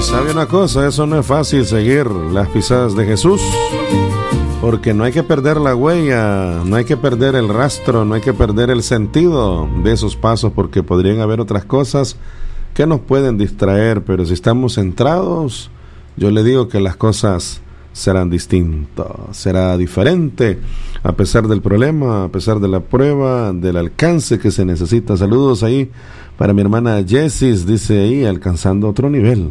¿Sabe una cosa? Eso no es fácil, seguir las pisadas de Jesús, porque no hay que perder la huella, no hay que perder el rastro, no hay que perder el sentido de esos pasos, porque podrían haber otras cosas que nos pueden distraer, pero si estamos centrados, yo le digo que las cosas serán distintas, será diferente, a pesar del problema, a pesar de la prueba, del alcance que se necesita. Saludos ahí para mi hermana Jessis, dice ahí, alcanzando otro nivel.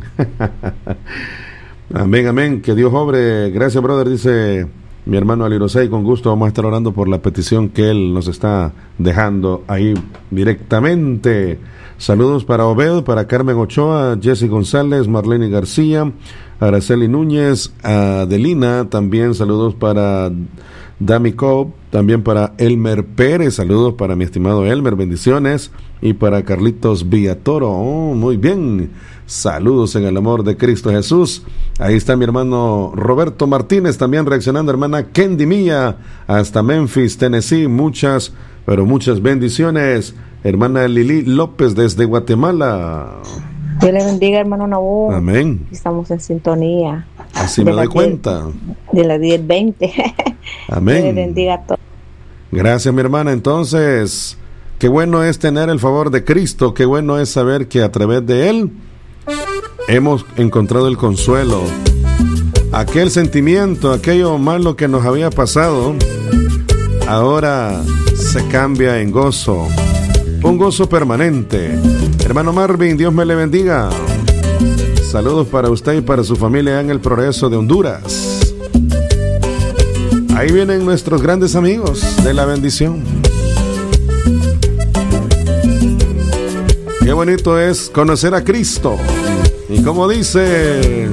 Amén, amén, que Dios obre. Gracias, brother, dice mi hermano Alirosei, con gusto vamos a estar orando por la petición que él nos está dejando ahí directamente. Saludos para Obed, para Carmen Ochoa, Jessy González, Marlene García, Araceli Núñez, Adelina, también saludos para Dami Cobb, también para Elmer Pérez, saludos para mi estimado Elmer, bendiciones, y para Carlitos Villatoro, muy bien, saludos en el amor de Cristo Jesús. Ahí está mi hermano Roberto Martínez, también reaccionando, hermana Kendi Mía, hasta Memphis, Tennessee, muchas, pero muchas bendiciones. Hermana Lili López desde Guatemala. Dios le bendiga, hermano Naú. Amén. Estamos en sintonía. Así me doy cuenta. De las 10:20. Amén. Dios le bendiga a todos. Gracias, mi hermana. Entonces, qué bueno es tener el favor de Cristo. Qué bueno es saber que a través de Él hemos encontrado el consuelo. Aquel sentimiento, aquello malo que nos había pasado, ahora se cambia en gozo. Un gozo permanente. Hermano Marvin, Dios me le bendiga. Saludos para usted y para su familia en el Progreso de Honduras. Ahí vienen nuestros grandes amigos de la bendición. Qué bonito es conocer a Cristo. Y como dice...